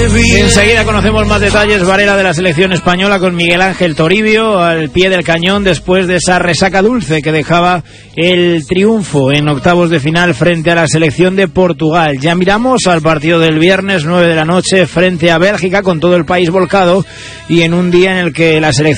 Enseguida conocemos más detalles, Varela, de la selección española con Miguel Ángel Toribio al pie del cañón después de esa resaca dulce que dejaba el triunfo en octavos de final frente a la selección de Portugal. Ya miramos al partido del viernes 9 de la noche frente a Bélgica, con todo el país volcado y en un día en el que la selección